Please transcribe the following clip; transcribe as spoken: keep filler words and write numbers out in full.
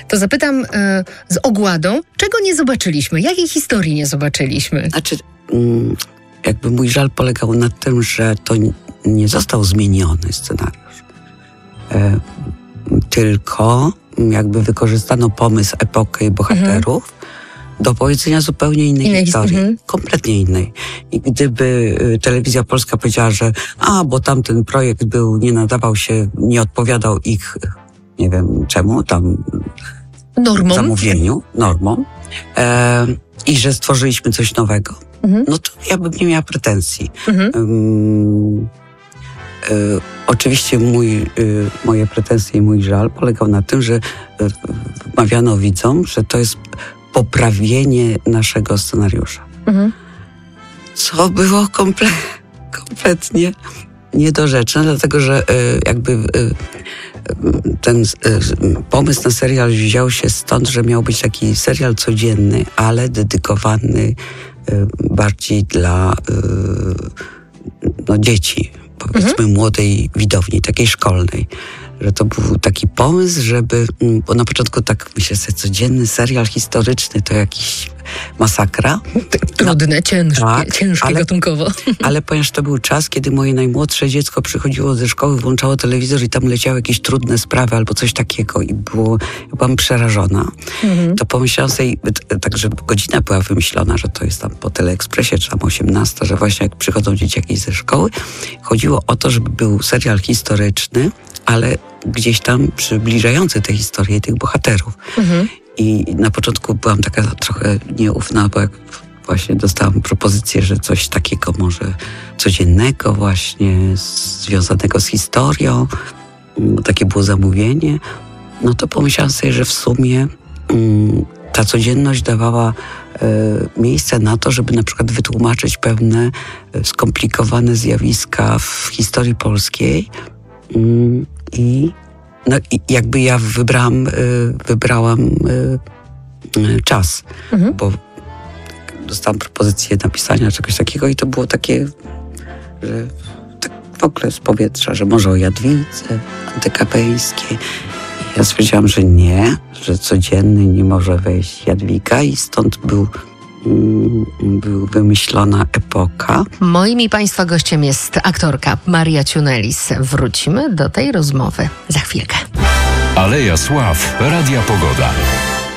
To zapytam e, z ogładą, czego nie zobaczyliśmy? Jakiej historii nie zobaczyliśmy? Znaczy, mm, jakby mój żal polegał na tym, że to nie został zmieniony scenariusz. E, tylko jakby wykorzystano pomysł, epokę i bohaterów mhm. do powiedzenia zupełnie innej, innej historii. Mhm. Kompletnie innej. I gdyby y, Telewizja Polska powiedziała, że a, bo tamten projekt był, nie nadawał się, nie odpowiadał ich, nie wiem czemu, tam normom. zamówieniu, normom, e, i że stworzyliśmy coś nowego, mhm. no to ja bym nie miała pretensji. Mhm. Um, y, oczywiście mój, y, moje pretensje i mój żal polegał na tym, że y, wmawiano widzom, że to jest poprawienie naszego scenariusza. Mhm. Co było komple- kompletnie niedorzeczne, dlatego że y, jakby y, ten y, pomysł na serial wziął się stąd, że miał być taki serial codzienny, ale dedykowany y, bardziej dla y, no, dzieci, powiedzmy mhm. młodej widowni, takiej szkolnej. Że to był taki pomysł, żeby, bo na początku tak myślę sobie, codzienny serial historyczny to jakiś masakra. Trudne, no, ciężkie, tak, ciężkie ale, gatunkowo. Ale ponieważ to był czas, kiedy moje najmłodsze dziecko przychodziło ze szkoły, włączało telewizor i tam leciały jakieś trudne sprawy albo coś takiego i było, ja byłam przerażona. Mhm. To pomyślałam sobie, tak, że godzina była wymyślona, że to jest tam po Teleekspresie, czy tam osiemnasta, że właśnie jak przychodzą dzieciaki ze szkoły, chodziło o to, żeby był serial historyczny, ale gdzieś tam przybliżający tę historię i tych bohaterów. Mhm. I na początku byłam taka trochę nieufna, bo jak właśnie dostałam propozycję, że coś takiego może codziennego właśnie, związanego z historią, takie było zamówienie, no to pomyślałam sobie, że w sumie um, ta codzienność dawała e, miejsce na to, żeby na przykład wytłumaczyć pewne e, skomplikowane zjawiska w historii polskiej. Um, I no i jakby ja wybrałam, wybrałam czas, mhm. bo dostałam propozycję napisania czegoś takiego i to było takie, że tak w ogóle z powietrza, że może o Jadwidze Antykapeńskiej. I ja stwierdziłam, że nie, że codzienny nie może wejść Jadwiga i stąd był był wymyślona epoka. Moim i Państwa gościem jest aktorka Maria Ciunelis. Wrócimy do tej rozmowy za chwilkę. Aleja Sław, Radia Pogoda.